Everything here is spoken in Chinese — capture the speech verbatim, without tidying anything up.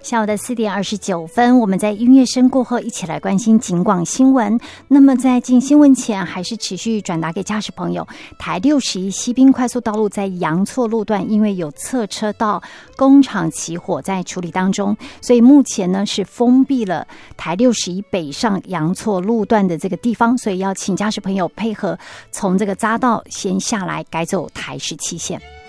下午的四点二十九分，我们在音乐声过后，一起来关心警广新闻。那么在进新闻前，还是持续转达给驾驶朋友，台六十一西滨快速道路在阳错路段，因为有侧车道工厂起火在处理当中，所以目前呢是封闭了台六十一北上阳错路段的这个地方，所以要请驾驶朋友配合从这个匝道先下来，改走台十七线。